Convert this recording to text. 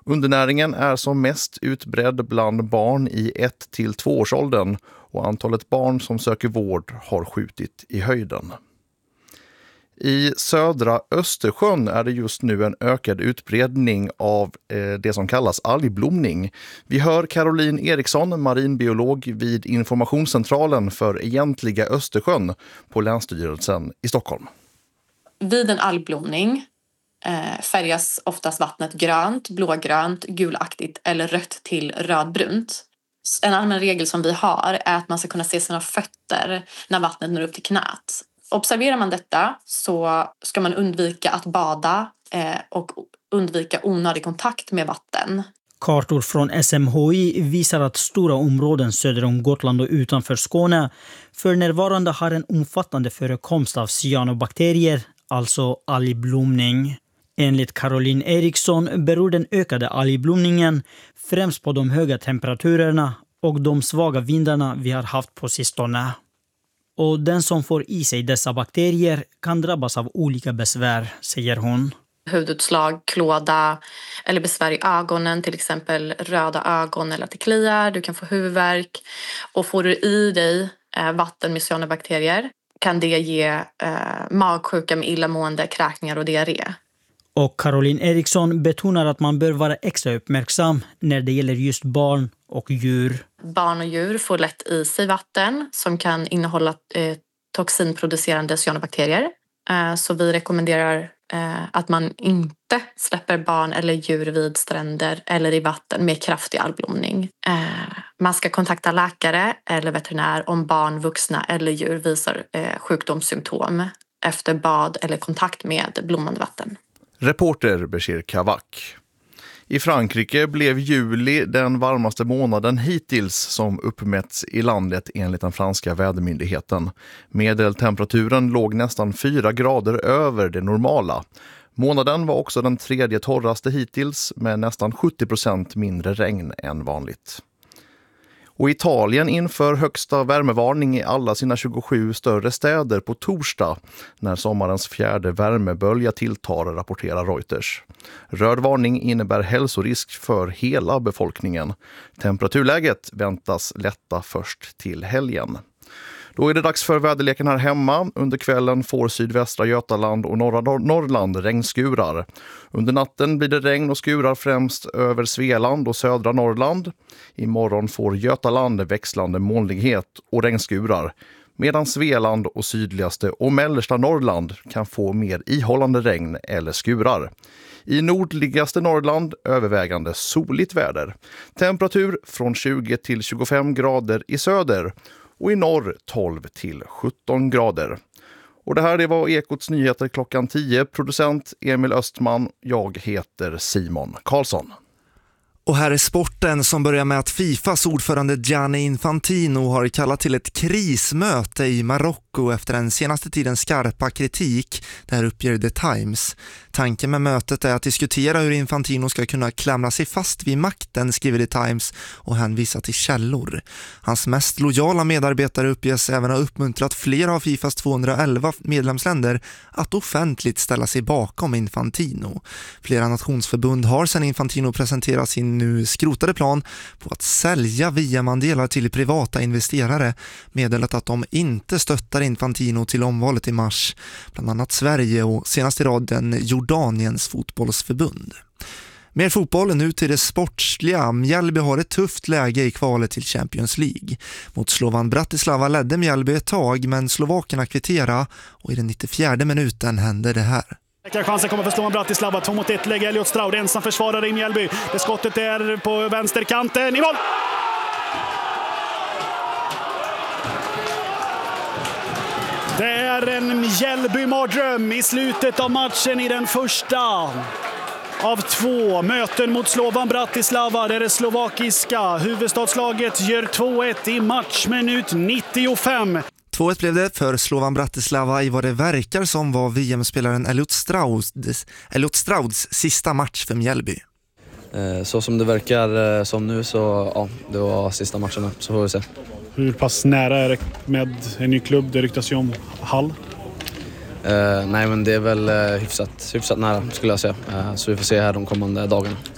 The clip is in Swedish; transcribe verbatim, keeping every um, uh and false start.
Undernäringen är som mest utbredd bland barn i ett till två årsåldern och antalet barn som söker vård har skjutit i höjden. I södra Östersjön är det just nu en ökad utbredning av eh, det som kallas algblomning. Vi hör Caroline Eriksson, marinbiolog vid informationscentralen för egentliga Östersjön på Länsstyrelsen i Stockholm. Vid en algblomning eh, färgas oftast vattnet grönt, blågrönt, gulaktigt eller rött till rödbrunt. En allmän regel som vi har är att man ska kunna se sina fötter när vattnet når upp till knät. Observerar man detta så ska man undvika att bada eh, och undvika onödig kontakt med vatten. Kartor från S M H I visar att stora områden söder om Gotland och utanför Skåne för närvarande har en omfattande förekomst av cyanobakterier, alltså algblomning. Enligt Caroline Eriksson beror den ökade algblomningen främst på de höga temperaturerna och de svaga vindarna vi har haft på sistone. Och den som får i sig dessa bakterier kan drabbas av olika besvär, säger hon. Hudutslag, klåda eller besvär i ögonen, till exempel röda ögon eller att det kliar. Du kan få huvudvärk. Och får du i dig eh, vatten med cyanobakterier kan det ge eh, magsjuka med illamående, kräkningar och diarré. Och Caroline Eriksson betonar att man bör vara extra uppmärksam när det gäller just barn och djur. Barn och djur får lätt i sig vatten som kan innehålla eh, toxinproducerande cyanobakterier. Eh, så vi rekommenderar eh, att man inte släpper barn eller djur vid stränder eller i vatten med kraftig algblomning. Eh, man ska kontakta läkare eller veterinär om barn, vuxna eller djur visar eh, sjukdomssymptom efter bad eller kontakt med blommande vatten. Reporter Bashir Kavak. I Frankrike blev juli den varmaste månaden hittills som uppmätts i landet enligt den franska vädermyndigheten. Medeltemperaturen låg nästan fyra grader över det normala. Månaden var också den tredje torraste hittills med nästan sjuttio procent mindre regn än vanligt. Och Italien inför högsta värmevarning i alla sina tjugosju större städer på torsdag när sommarens fjärde värmebölja tilltar, rapporterar Reuters. Röd varning innebär hälsorisk för hela befolkningen. Temperaturläget väntas lätta först till helgen. Då är det dags för väderleken här hemma. Under kvällen får sydvästra Götaland och norra Norrland regnskurar. Under natten blir det regn och skurar främst över Svealand och södra Norrland. Imorgon får Götaland växlande molnighet och regnskurar, medan Svealand och sydligaste och mellersta Norrland kan få mer ihållande regn eller skurar. I nordligaste Norrland övervägande soligt väder. Temperatur från tjugo till tjugofem grader i söder och i norr tolv till sjutton grader. Och det här det var Ekots nyheter klockan tio. Producent Emil Östman, jag heter Simon Karlsson. Och här är sporten som börjar med att Fifas ordförande Gianni Infantino har kallat till ett krismöte i Marocko efter den senaste tidens skarpa kritik. Det här uppger The Times. Tanken med mötet är att diskutera hur Infantino ska kunna klamra sig fast vid makten, skriver The Times och hänvisar till källor. Hans mest lojala medarbetare uppges även ha uppmuntrat flera av Fifas tvåhundraelva medlemsländer att offentligt ställa sig bakom Infantino. Flera nationsförbund har sedan Infantino presenterat sin nu skrotade plan på att sälja V M-andelar till privata investerare meddelat att de inte stöttar Infantino till omvalet i mars, bland annat Sverige och senast i raden Jordaniens fotbollsförbund. Mer fotboll nu till det sportsliga. Mjällby har ett tufft läge i kvalet till Champions League. Mot Slovan Bratislava ledde Mjällby ett tag, men slovakerna kvitterade och i den nittiofjärde minuten hände det här. Chansen kommer för Slovan Bratislava, två mot ett läge Elliot Stroud, ensam försvarare i Mjällby. Det skottet är på vänsterkanten, i mål! Det är en Mjällby-mardröm i slutet av matchen i den första av två möten mot Slovan Bratislava, där det slovakiska huvudstadslaget gör två ett i matchminut nittiofem. två ett blev det för Slovan Bratislava i vad det verkar som var V M-spelaren Elliot Strouds, Elliot Strouds sista match för Mjällby. Så som det verkar som nu så ja, det var sista matchen, så får vi se. Hur pass nära är det med en ny klubb? Det ryktas ju om Hall. Uh, nej men det är väl uh, hyfsat, hyfsat nära skulle jag säga. Uh, så vi får se här de kommande dagarna.